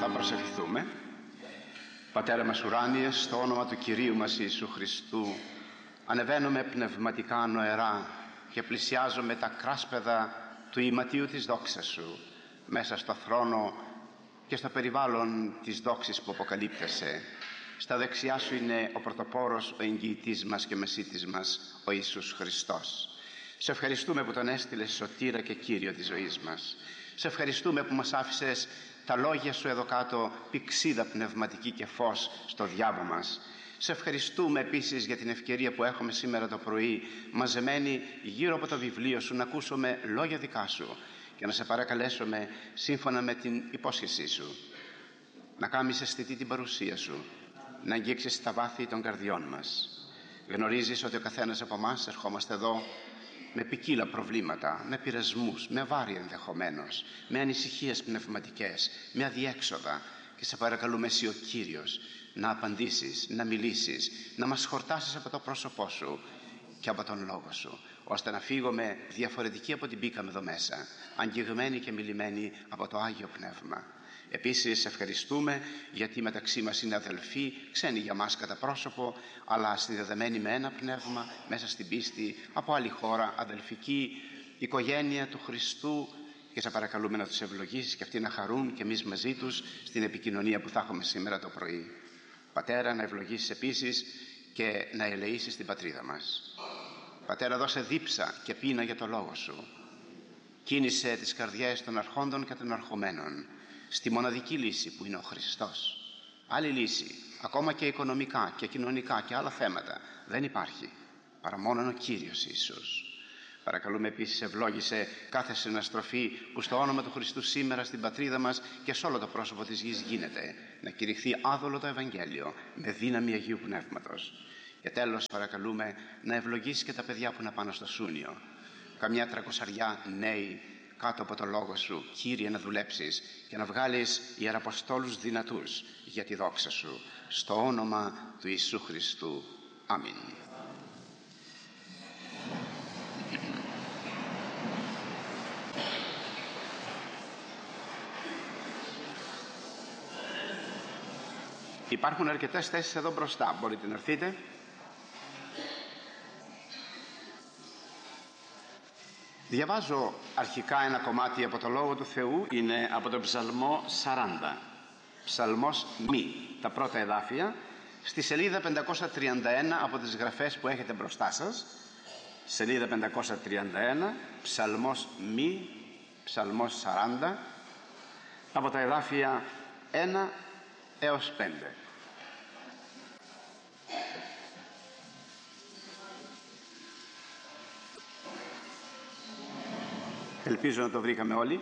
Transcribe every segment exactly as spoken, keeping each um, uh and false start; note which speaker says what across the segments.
Speaker 1: Θα προσευχηθούμε. Πατέρα μας ουράνιε, στο όνομα του Κυρίου μας Ιησού Χριστού, ανεβαίνουμε πνευματικά νοερά και πλησιάζουμε τα κράσπεδα του ηματίου της δόξας Σου, μέσα στο θρόνο και στο περιβάλλον της δόξης που αποκαλύπτεσαι. Στα δεξιά Σου είναι ο πρωτοπόρος, ο εγγυητής μας και μεσίτης μας, ο Ιησούς Χριστός. Σε ευχαριστούμε που Τον έστειλες σωτήρα και Κύριο της ζωής μας. Σε ευχαριστούμε που μας άφησες τα λόγια Σου εδώ κάτω πηξίδα πνευματική και φως στο διάβο μας. Σε ευχαριστούμε επίσης για την ευκαιρία που έχουμε σήμερα το πρωί μαζεμένοι γύρω από το βιβλίο Σου να ακούσουμε λόγια δικά Σου και να Σε παρακαλέσουμε σύμφωνα με την υπόσχεσή Σου να κάνεις αισθητή την παρουσία Σου, να αγγίξεις τα βάθη των καρδιών μας. Γνωρίζεις ότι ο καθένας από εμάς ερχόμαστε εδώ με ποικίλα προβλήματα, με πειρασμούς, με βάρη ενδεχομένως, με ανησυχίες πνευματικές, με αδιέξοδα, και Σε παρακαλούμε Εσύ ο Κύριος να απαντήσεις, να μιλήσεις, να μας χορτάσεις από το πρόσωπό Σου και από τον Λόγο Σου, ώστε να φύγουμε διαφορετικοί από την μπήκαμε εδώ μέσα, αγγιγμένοι και μιλημένοι από το Άγιο Πνεύμα. Επίσης ευχαριστούμε γιατί μεταξύ μας είναι αδελφοί, ξένοι για μας κατά πρόσωπο, αλλά συνδεδεμένοι με ένα πνεύμα, μέσα στην πίστη, από άλλη χώρα, αδελφική οικογένεια του Χριστού, και Σε παρακαλούμε να τους ευλογήσεις και αυτοί να χαρούν και εμείς μαζί τους στην επικοινωνία που θα έχουμε σήμερα το πρωί. Πατέρα, να ευλογήσεις επίσης και να ελεήσεις την πατρίδα μας. Πατέρα, δώσε δίψα και πείνα για το Λόγο Σου. Κίνησε τις καρδιές των αρχόντων και των αρχομένων στη μοναδική λύση που είναι ο Χριστός. Άλλη λύση, ακόμα και οικονομικά και κοινωνικά και άλλα θέματα, δεν υπάρχει παρά μόνο ο Κύριος Ιησούς. Παρακαλούμε επίσης ευλόγησε κάθε συναστροφή που στο όνομα του Χριστού σήμερα στην πατρίδα μας και σε όλο το πρόσωπο της γης γίνεται, να κηρυχθεί άδολο το Ευαγγέλιο με δύναμη Αγίου Πνεύματος. Και τέλος παρακαλούμε να ευλογήσει και τα παιδιά που είναι πάνω στο Σούνιο, καμιά τρακοσαριά νέοι κάτω από το Λόγο Σου, Κύριε, να δουλέψεις και να βγάλεις ιεραποστόλους δυνατούς για τη δόξα Σου, στο όνομα του Ιησού Χριστού. Αμήν. Υπάρχουν αρκετές θέσεις εδώ μπροστά, μπορείτε να έρθετε. Διαβάζω αρχικά ένα κομμάτι από το Λόγο του Θεού, είναι από τον Ψαλμό σαράντα. Ψαλμός μη, τα πρώτα εδάφια, στη σελίδα πεντακόσια τριάντα ένα από τις γραφές που έχετε μπροστά σας. Σελίδα πεντακόσια τριάντα ένα, Ψαλμός μη, Ψαλμός σαράντα, από τα εδάφια ένα έως πέντε. Ελπίζω να το βρήκαμε όλοι.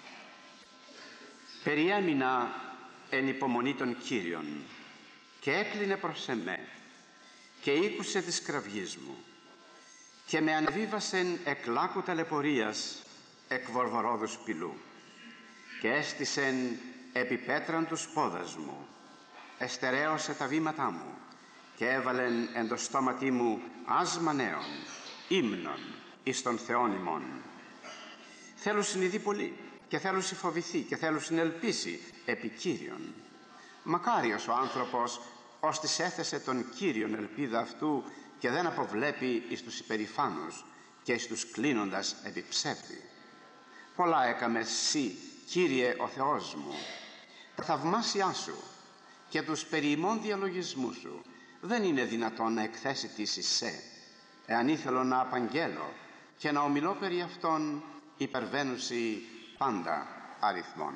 Speaker 1: Περιέμεινα εν υπομονή των Κύριων και έκλεινε προς εμέ και ήκουσε της κραυγής μου και με ανεβίβασεν εκ λάκου ταλαιπωρίας εκ βορβορόδους πυλού και έστησεν επί πέτραν τους πόδας μου, εστερέωσε τα βήματά μου και έβαλεν εν το στόματί μου άσμα νέων, ύμνων εις τον Θεόν ημών. Θέλω συνειδεί πολύ και θέλω φοβηθεί και θέλω συνελπίσει επί Κύριον. Μακάριος ο άνθρωπος ώστις έθεσε τον Κύριον ελπίδα αυτού και δεν αποβλέπει εις τους υπερηφάνους και εις τους κλείνοντας επί ψεύτη. Πολλά έκαμε Συ, Κύριε ο Θεός μου, τα θαυμάσια Σου και τους περί ημών διαλογισμούς Σου δεν είναι δυνατόν να εκθέσει τις εις σε, εάν ήθελω να απαγγέλω και να ομιλώ περί αυτών υπερβαίνουσι πάντα αριθμών.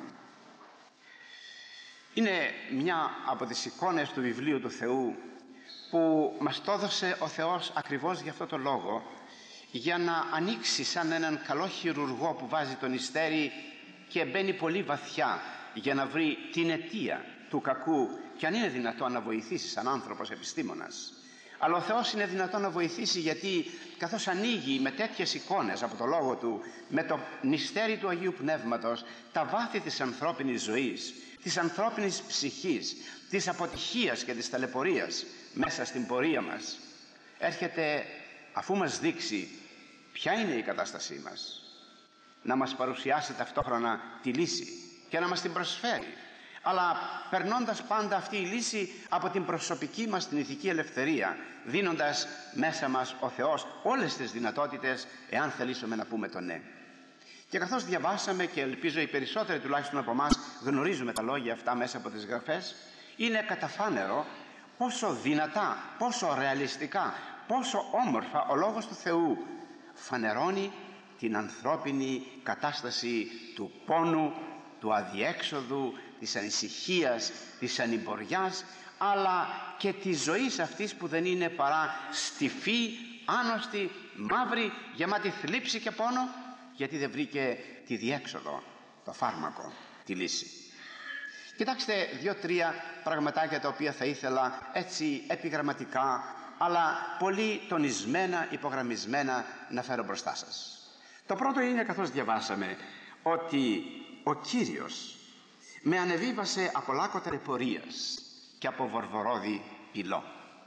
Speaker 1: Είναι μια από τις εικόνες του βιβλίου του Θεού που μας το έδωσε ο Θεός ακριβώς για αυτό το λόγο, για να ανοίξει σαν έναν καλό χειρουργό που βάζει τον ιστέρι και μπαίνει πολύ βαθιά για να βρει την αιτία του κακού και αν είναι δυνατόν να βοηθήσει σαν άνθρωπος επιστήμονας. Αλλά ο Θεός είναι δυνατόν να βοηθήσει, γιατί καθώς ανοίγει με τέτοιες εικόνες από το Λόγο Του, με το νηστέρι του Αγίου Πνεύματος, τα βάθη της ανθρώπινης ζωής, της ανθρώπινης ψυχής, της αποτυχίας και της ταλαιπωρίας μέσα στην πορεία μας, έρχεται, αφού μας δείξει ποια είναι η κατάστασή μας, να μας παρουσιάσει ταυτόχρονα τη λύση και να μας την προσφέρει. αλλά περνώντας πάντα αυτή η λύση από την προσωπική μας την ηθική ελευθερία, δίνοντας μέσα μας ο Θεός όλες τις δυνατότητες, εάν θελήσουμε να πούμε το ναι. Και καθώς διαβάσαμε, και ελπίζω οι περισσότεροι τουλάχιστον από εμάς γνωρίζουμε τα λόγια αυτά μέσα από τις Γραφές, είναι καταφάνερο πόσο δυνατά, πόσο ρεαλιστικά, πόσο όμορφα ο Λόγος του Θεού φανερώνει την ανθρώπινη κατάσταση του πόνου, του αδιέξοδου, της ανησυχίας, της ανημποριάς, αλλά και της ζωής αυτής που δεν είναι παρά στιφή, άνοστη, μαύρη, γεμάτη θλίψη και πόνο, γιατί δεν βρήκε τη διέξοδο, το φάρμακο, τη λύση. Κοιτάξτε δύο-τρία πραγματάκια τα οποία θα ήθελα έτσι επιγραμματικά, αλλά πολύ τονισμένα, υπογραμμισμένα να φέρω μπροστά σας. Το πρώτο είναι, καθώς διαβάσαμε, ότι ο Κύριος με ανεβίβασε από λάκκο ταλαιπωρίας και από βορβορόδι πυλό.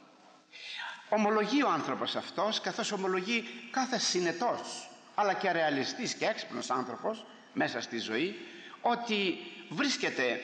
Speaker 1: Ομολογεί ο άνθρωπος αυτός, καθώς ομολογεί κάθε συνετός αλλά και ρεαλιστής και έξυπνος άνθρωπος μέσα στη ζωή, ότι βρίσκεται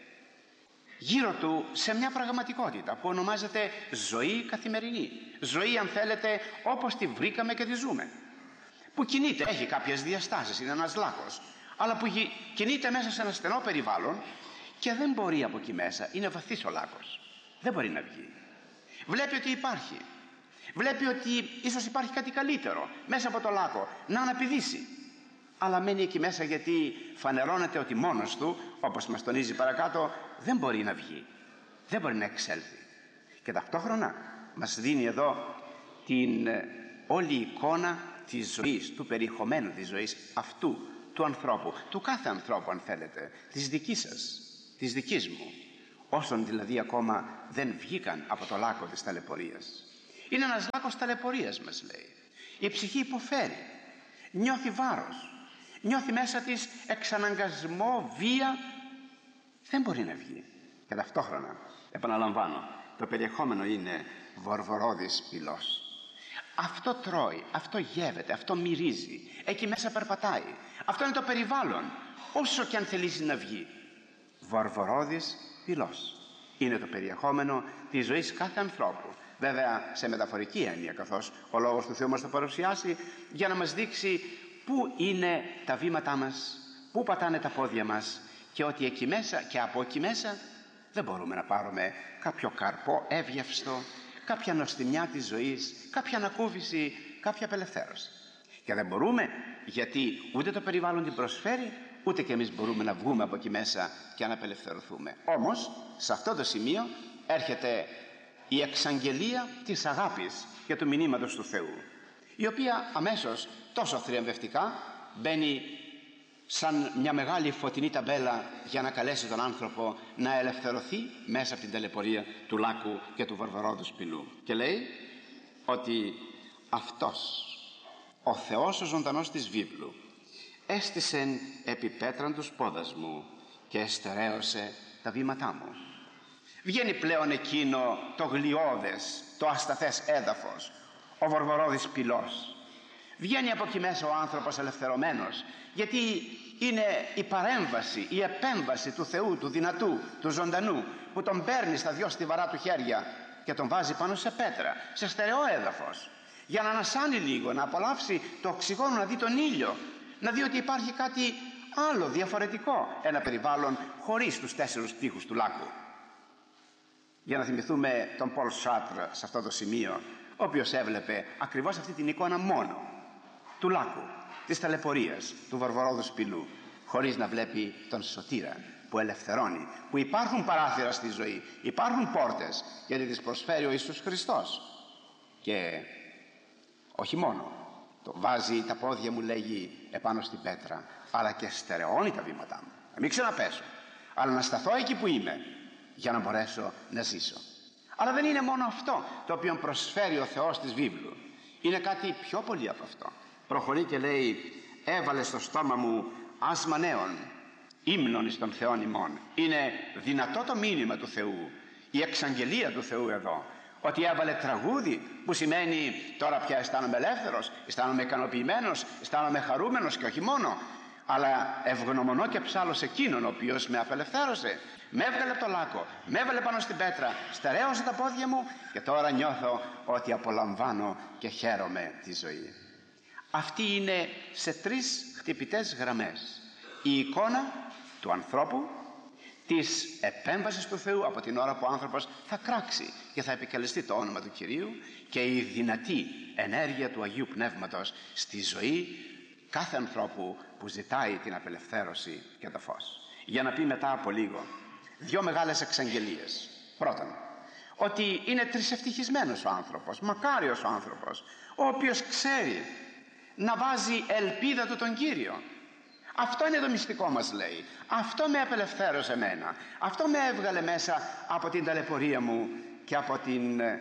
Speaker 1: γύρω του σε μια πραγματικότητα που ονομάζεται ζωή καθημερινή. Ζωή, αν θέλετε, όπως τη βρήκαμε και τη ζούμε. Που κινείται, έχει κάποιες διαστάσεις, είναι ένας λάκκος, αλλά που κινείται μέσα σε ένα στενό περιβάλλον και δεν μπορεί από εκεί μέσα, είναι βαθύς ο λάκκος, δεν μπορεί να βγει. Βλέπει ότι υπάρχει, βλέπει ότι ίσως υπάρχει κάτι καλύτερο μέσα από το λάκκο να αναπηδήσει, αλλά μένει εκεί μέσα γιατί φανερώνεται ότι μόνος του, όπως μας τονίζει παρακάτω, δεν μπορεί να βγει, δεν μπορεί να εξέλθει. Και ταυτόχρονα μας δίνει εδώ την όλη εικόνα της ζωής, του περιεχομένου της ζωής αυτού του ανθρώπου, του κάθε ανθρώπου αν θέλετε, της δικής σας, της δικής μου, όσων δηλαδή ακόμα δεν βγήκαν από το λάκκο της ταλαιπωρίας. Είναι ένας λάκκος ταλαιπωρίας, μας λέει. Η ψυχή υποφέρει, νιώθει βάρος, νιώθει μέσα της εξαναγκασμό, βία, δεν μπορεί να βγει. Και ταυτόχρονα, επαναλαμβάνω, το περιεχόμενο είναι βορβορόδης πυλός. Αυτό τρώει, αυτό γεύεται, αυτό μυρίζει, εκεί μέσα περπατάει. Αυτό είναι το περιβάλλον, όσο και αν θελήσει να βγει. Βορβορόδης πυλός είναι το περιεχόμενο της ζωής κάθε ανθρώπου. Βέβαια σε μεταφορική έννοια, καθώς ο Λόγος του Θεού μας το παρουσιάσει για να μας δείξει πού είναι τα βήματά μας, πού πατάνε τα πόδια μας, και ότι εκεί μέσα και από εκεί μέσα δεν μπορούμε να πάρουμε κάποιο καρπό εύγευστο, κάποια νοστιμιά της ζωής, κάποια ανακούφιση, κάποια απελευθέρωση. Και δεν μπορούμε γιατί ούτε το περιβάλλον την προσφέρει, ούτε και εμείς μπορούμε να βγούμε από εκεί μέσα και να απελευθερωθούμε. Όμως σε αυτό το σημείο έρχεται η εξαγγελία της αγάπης και του μηνύματος του Θεού, η οποία αμέσως τόσο θριαμβευτικά μπαίνει σαν μια μεγάλη φωτεινή ταμπέλα για να καλέσει τον άνθρωπο να ελευθερωθεί μέσα από την ταλαιπωρία του λάκκου και του βαρβαρόδους πυλού. Και λέει ότι αυτός ο Θεός ο ζωντανός της βίβλου έστησεν επί πέτραν τους πόδας μου και εστερέωσε τα βήματά μου. Βγαίνει πλέον εκείνο το γλιώδες, το ασταθές έδαφος, ο βορβορόδης πυλός. Βγαίνει από εκεί μέσα ο άνθρωπος ελευθερωμένος, γιατί είναι η παρέμβαση, η επέμβαση του Θεού, του δυνατού, του ζωντανού, που τον παίρνει στα δυο στιβαρά του χέρια και τον βάζει πάνω σε πέτρα, σε στερεό έδαφος, για να ανασάνει λίγο, να απολαύσει το οξυγόνο, να δει τον ήλιο, να δει ότι υπάρχει κάτι άλλο, διαφορετικό, ένα περιβάλλον χωρίς τους τέσσερους τοίχους του λάκκου. Για να θυμηθούμε τον Πολ Σάρτρ σε αυτό το σημείο, ο οποίος έβλεπε ακριβώς αυτή την εικόνα μόνο του λάκκου, της ταλαιπωρίας, του βορβορόδους πυλού, χωρίς να βλέπει τον σωτήρα που ελευθερώνει, που υπάρχουν παράθυρα στη ζωή, υπάρχουν πόρτες, γιατί τις προσφέρει ο Ιησούς Χριστός. Και όχι μόνο το βάζει τα πόδια μου, λέγει, επάνω στην πέτρα, αλλά και στερεώνει τα βήματά μου, να μην ξαναπέσω, αλλά να σταθώ εκεί που είμαι, για να μπορέσω να ζήσω. Αλλά δεν είναι μόνο αυτό το οποίο προσφέρει ο Θεός της βίβλου, είναι κάτι πιο πολύ από αυτό. Προχωρεί και λέει, έβαλε στο στόμα μου άσμα νέων, ύμνων εις των Θεών ημών. Είναι δυνατό το μήνυμα του Θεού, η εξαγγελία του Θεού εδώ, ότι έβαλε τραγούδι, που σημαίνει τώρα πια αισθάνομαι ελεύθερος, αισθάνομαι ικανοποιημένος, αισθάνομαι χαρούμενος, και όχι μόνο, αλλά ευγνωμονώ και ψάλλω σε εκείνον ο οποίος με απελευθέρωσε. Με έβγαλε από το λάκκο, με έβαλε πάνω στην πέτρα, στερέωσε τα πόδια μου και τώρα νιώθω ότι απολαμβάνω και χαίρομαι τη ζωή. Αυτή είναι σε τρεις χτυπητές γραμμές η εικόνα του ανθρώπου, της επέμβασης του Θεού από την ώρα που ο άνθρωπος θα κράξει και θα επικαλεστεί το όνομα του Κυρίου, και η δυνατή ενέργεια του Αγίου Πνεύματος στη ζωή κάθε ανθρώπου που ζητάει την απελευθέρωση και το φως. Για να πει μετά από λίγο δύο μεγάλες εξαγγελίες. Πρώτον, ότι είναι τρισευτυχισμένος ο άνθρωπος, μακάριος ο άνθρωπος, ο οποίος ξέρει να βάζει ελπίδα του τον Κύριο. Αυτό είναι το μυστικό μας, λέει. Αυτό με απελευθέρωσε εμένα. Αυτό με έβγαλε μέσα από την ταλαιπωρία μου και από την ε,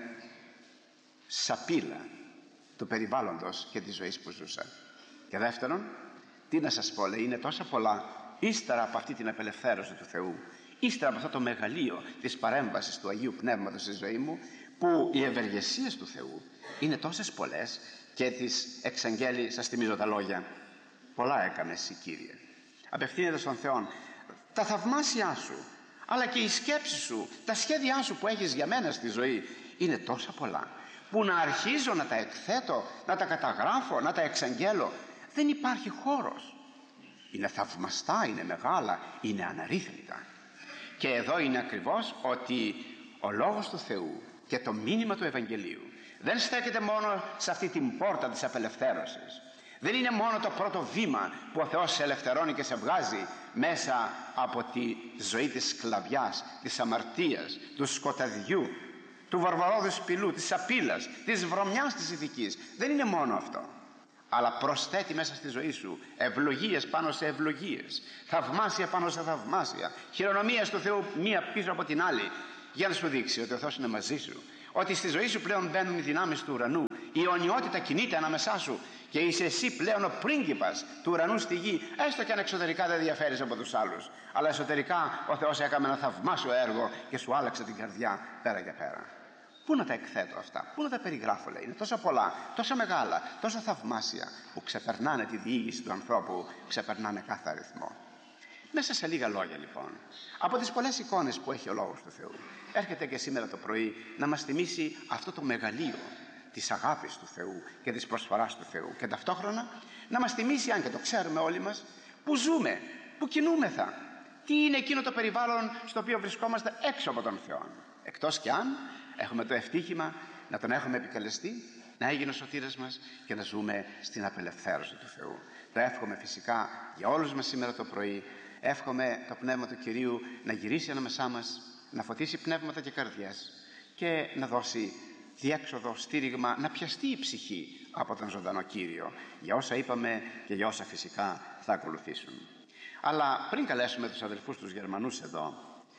Speaker 1: σαπίλα του περιβάλλοντος και της ζωής που ζούσα. Και δεύτερον, τι να σας πω, λέει, είναι τόσα πολλά ύστερα από αυτή την απελευθέρωση του Θεού, ύστερα από αυτό το μεγαλείο της παρέμβασης του Αγίου Πνεύματος στη ζωή μου, που οι ευεργεσίες του Θεού είναι τόσες πολλές και τις εξαγγέλει. Σας θυμίζω τα λόγια. Πολλά έκαμες εσύ, Κύριε. Απευθύνεται στον Θεό. Τα θαυμάσια σου, αλλά και οι σκέψεις σου, τα σχέδιά σου που έχεις για μένα στη ζωή είναι τόσα πολλά, που να αρχίζω να τα εκθέτω, να τα καταγράφω, να τα εξαγγέλω, δεν υπάρχει χώρος. Είναι θαυμαστά, είναι μεγάλα, είναι αναρρύθμιτα. Και εδώ είναι ακριβώς ότι ο Λόγος του Θεού και το μήνυμα του Ευαγγελίου δεν στέκεται μόνο σε αυτή την πόρτα της απελευθέρωσης. Δεν είναι μόνο το πρώτο βήμα που ο Θεός σε ελευθερώνει και σε βγάζει μέσα από τη ζωή της σκλαβιάς, της αμαρτίας, του σκοταδιού, του βαρβαρόδου σπηλού, της σαπίλας, της βρωμιάς της ηθικής. Δεν είναι μόνο αυτό. Αλλά προσθέτει μέσα στη ζωή σου ευλογίες πάνω σε ευλογίες, θαυμάσια πάνω σε θαυμάσια, χειρονομίες του Θεού μία πίσω από την άλλη, για να σου δείξει ότι ο Θεός είναι μαζί σου, ότι στη ζωή σου πλέον μπαίνουν οι δυνάμεις του ουρανού, η αιωνιότητα κινείται ανάμεσά σου και είσαι εσύ πλέον ο πρίγκιπας του ουρανού στη γη, έστω και αν εξωτερικά δεν διαφέρεις από τους άλλους, αλλά εσωτερικά ο Θεός έκαμε ένα θαυμάσιο έργο και σου άλλαξε την καρδιά πέρα και πέρα. Πού να τα εκθέτω αυτά, πού να τα περιγράφω, λέει. Είναι τόσα πολλά, τόσα μεγάλα, τόσα θαυμάσια που ξεπερνάνε τη διήγηση του ανθρώπου, ξεπερνάνε κάθε αριθμό. Μέσα σε λίγα λόγια, λοιπόν, από τις πολλές εικόνες που έχει ο Λόγος του Θεού, έρχεται και σήμερα το πρωί να μας θυμίσει αυτό το μεγαλείο της αγάπης του Θεού και της προσφοράς του Θεού, και ταυτόχρονα να μας θυμίσει, αν και το ξέρουμε όλοι μας, που ζούμε, που κινούμεθα, τι είναι εκείνο το περιβάλλον στο οποίο βρισκόμαστε έξω από τον Θεό. Εκτός κι αν έχουμε το ευτύχημα να τον έχουμε επικαλεστεί, να έγινε ο σωτήρας μας και να ζούμε στην απελευθέρωση του Θεού. Το εύχομαι φυσικά για όλους μας σήμερα το πρωί. Εύχομαι το Πνεύμα του Κυρίου να γυρίσει ανάμεσά μας, να φωτίσει πνεύματα και καρδιές και να δώσει διέξοδο, στήριγμα, να πιαστεί η ψυχή από τον ζωντανό Κύριο για όσα είπαμε και για όσα φυσικά θα ακολουθήσουν. Αλλά πριν καλέσουμε τους αδελφούς τους Γερμανούς εδώ,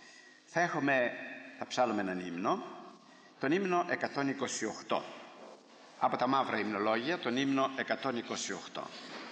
Speaker 1: θα έχουμε, θα ψάλουμε έναν ύμνο, τον ύμνο εκατόν είκοσι οκτώ, από τα μαύρα υμνολόγια, τον ύμνο εκατόν είκοσι οκτώ.